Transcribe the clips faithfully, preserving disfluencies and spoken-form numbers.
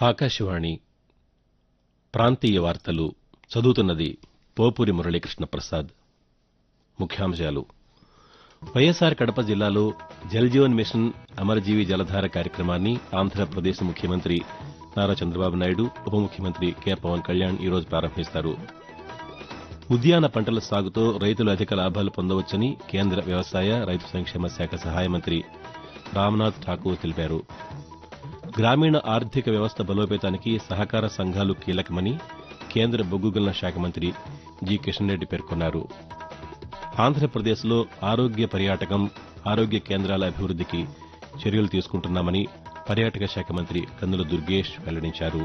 ఆకాశవాణి ప్రాంతీయ వార్తలు చదువుతున్నది పోపూరి మురళీకృష్ణ ప్రసాద్. ముఖ్యాంశాలు. వైఎస్సార్ కడప జిల్లాలో జల్జీవన్ మిషన్ అమరజీవి జలధార కార్యక్రమాన్ని ఆంధ్రప్రదేశ్ ముఖ్యమంత్రి నారా చంద్రబాబు నాయుడు, ఉప ముఖ్యమంత్రి కె పవన్ కళ్యాణ్ ఈరోజు ప్రారంభిస్తారు. ఉద్యాన పంటల సాగుతో రైతులు అధిక లాభాలు పొందవచ్చని కేంద్ర వ్యవసాయ, రైతు సంక్షేమ శాఖ సహాయ మంత్రి రామ్నాథ్ ఠాకూర్ తెలిపారు. గ్రామీణ ఆర్థిక వ్యవస్థ బలోపేతానికి సహకార సంఘాలు కీలకమని కేంద్ర బొగ్గు గనుల శాఖ మంత్రి జి కిషన్ రెడ్డి పేర్కొన్నారు. ఆంధ్రప్రదేశ్లో ఆరోగ్య పర్యాటకం, ఆరోగ్య కేంద్రాల అభివృద్దికి చర్యలు తీసుకుంటున్నామని పర్యాటక శాఖ మంత్రి కందుల దుర్గేష్ వెల్లడించారు.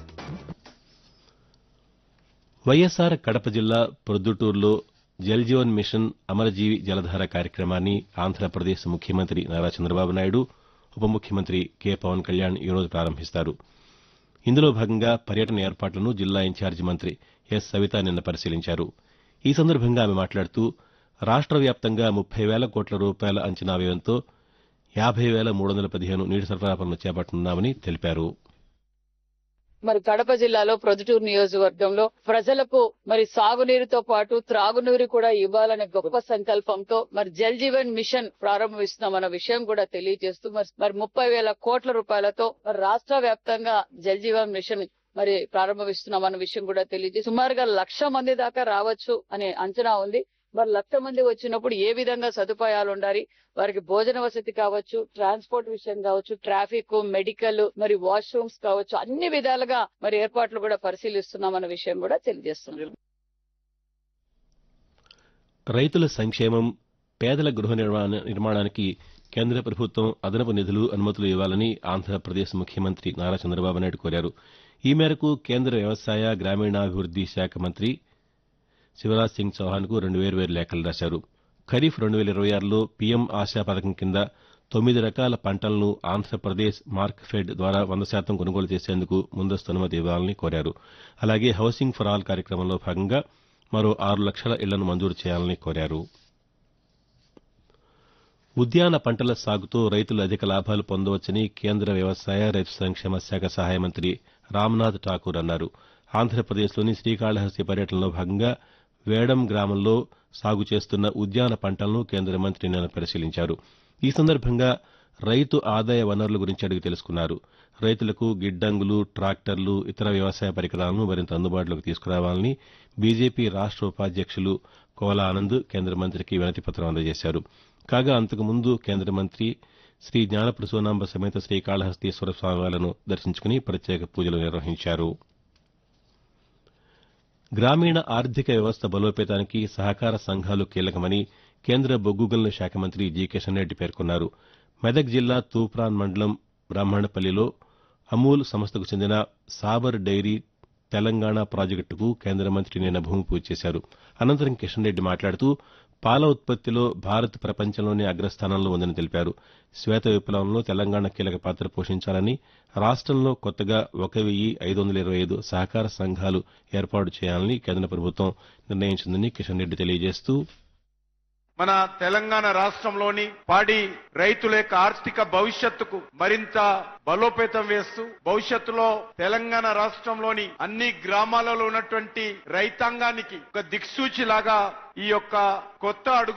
వైఎస్సార్ కడప జిల్లా ప్రొద్దుటూరులో జల్జీవన్ మిషన్ అమరజీవి జలధార కార్యక్రమాన్ని ఆంధ్రప్రదేశ్ ముఖ్యమంత్రి నారా చంద్రబాబు నాయుడు, ఉప ముఖ్యమంత్రి కె పవన్ కళ్యాణ్ ఈరోజు ప్రారంభిస్తారు. ఇందులో భాగంగా పర్యటన ఏర్పాట్లను జిల్లా ఇన్ఛార్జి మంత్రి ఎస్ సవిత నిన్న పరిశీలించారు. ఈ సందర్భంగా ఆమె మాట్లాడుతూ రాష్ట్ర వ్యాప్తంగా ముప్పై వేల కోట్ల రూపాయల అంచనా వ్యయంతో యాభై వేల మూడు వందల పదిహేను నీటి సరఫరా పనులు చేపట్టనున్నామని తెలిపారు. మరి కడప జిల్లాలో ప్రొద్దుటూరు నియోజకవర్గంలో ప్రజలకు మరి సాగునీరుతో పాటు త్రాగునీరు కూడా ఇవ్వాలనే గొప్ప సంకల్పంతో మరి జల్ జీవన్ మిషన్ ప్రారంభిస్తున్నామన్న విషయం కూడా తెలియజేస్తూ మరి మరి ముప్పై వేల కోట్ల రూపాయలతో మరి రాష్ట్ర వ్యాప్తంగా జల్ జీవన్ మిషన్ మరి ప్రారంభిస్తున్నామన్న విషయం కూడా తెలియజేసి సుమారుగా లక్ష మంది దాకా రావచ్చు అనే అంచనా ఉంది. మరి లక్ష మంది వచ్చినప్పుడు ఏ విధంగా సదుపాయాలు ఉండాలి, వారికి భోజన వసతి కావచ్చు, ట్రాన్స్పోర్ట్ విషయం కావచ్చు, ట్రాఫిక్, మెడికల్, మరి వాష్రూమ్స్ కావచ్చు, అన్ని విధాలుగా మరి ఏర్పాట్లు కూడా పరిశీలిస్తున్నామన్న విషయం కూడా తెలియజేస్తున్నాం. రైతుల సంక్షేమం, పేదల గృహ నిర్మాణానికి కేంద్ర ప్రభుత్వం అదనపు నిధులు, అనుమతులు ఇవ్వాలని ఆంధ్రప్రదేశ్ ముఖ్యమంత్రి నారా చంద్రబాబు నాయుడు కోరారు. ఈ మేరకు కేంద్ర వ్యవసాయ, గ్రామీణాభివృద్ది శాఖ మంత్రి శివరాజ్ సింగ్ చౌహాన్కు రెండు వేర్వేరు లేఖలు రాశారు. ఖరీఫ్ రెండు వేల ఇరవై ఆరులో పీఎం ఆశా పథకం కింద తొమ్మిది రకాల పంటలను ఆంధ్రప్రదేశ్ మార్క్ఫెడ్ ద్వారా వంద శాతం కొనుగోలు చేసేందుకు ముందస్తు అనుమతి ఇవ్వాలని కోరారు. అలాగే హౌసింగ్ ఫర్ ఆల్ కార్యక్రమంలో భాగంగా మరో ఆరు లక్షల ఇళ్లను మంజూరు చేయాలని కోరారు. ఉద్యాన పంటల సాగుతో రైతులు అధిక లాభాలు పొందవచ్చని కేంద్ర వ్యవసాయ, రైతు సంక్షేమ శాఖ సహాయ మంత్రి రామ్నాథ్ ఠాకూర్ అన్నారు. ఆంధ్రప్రదేశ్లోని శ్రీకాళహస్తి పర్యటనలో భాగంగా వేడం గ్రామంలో సాగు చేస్తున్న ఉద్యాన పంటలను కేంద్ర మంత్రి నిన్న పరిశీలించారు. ఈ సందర్భంగా రైతు ఆదాయ వనరుల గురించి అడిగి తెలుసుకున్నారు. రైతులకు గిడ్డంగులు, ట్రాక్టర్లు, ఇతర వ్యవసాయ పరికరాలను మరింత అందుబాటులోకి తీసుకురావాలని బీజేపీ రాష్ట్ర ఉపాధ్యక్షులు కోలా ఆనంద్ కేంద్ర మంత్రికి వినతిపత్రం అందజేశారు. కాగా అంతకుముందు కేంద్ర మంత్రి శ్రీ జ్ఞానప్రసూనాంబ సమేత శ్రీకాళహస్తీశ్వర స్వామివార్లను దర్శించుకుని ప్రత్యేక పూజలు నిర్వహించారు. గ్రామీణ ఆర్థిక వ్యవస్థ బలోపేతానికి సహకార సంఘాలు కీలకమని కేంద్ర బొగ్గు గనుల శాఖ మంత్రి జి కిషన్ రెడ్డి పేర్కొన్నారు. మెదక్ జిల్లా తూప్రాన్ మండలం బ్రాహ్మణపల్లిలో అమూల్ సంస్థకు చెందిన సాబర్ డైరీ తెలంగాణ ప్రాజెక్టుకు కేంద్ర మంత్రి నిన్న భూమి పూజ చేశారు. అనంతరం కిషన్ రెడ్డి మాట్లాడుతూ పాల ఉత్పత్తిలో భారత్ ప్రపంచంలోనే అగ్రస్థానంలో ఉందని తెలిపారు. శ్వేత విప్లవంలో తెలంగాణ కీలక పాత్ర పోషించాలని, రాష్టంలో కొత్తగా ఒక వెయ్యి ఐదు వందల ఇరవై ఐదు సహకార సంఘాలు ఏర్పాటు చేయాలని కేంద్ర ప్రభుత్వం నిర్ణయించిందని కిషన్ రెడ్డి తెలియజేస్తూ మన తెలంగాణ రాష్ట్రంలోని పాడి రైతుల యొక్క ఆర్థిక భవిష్యత్తుకు మరింత బలోపేతం వేస్తూ భవిష్యత్తులో తెలంగాణ రాష్ట్రంలోని అన్ని గ్రామాలలో ఉన్నటువంటి రైతాంగానికి ఒక దిక్సూచి లాగా ఈ యొక్క కొత్త అడుగు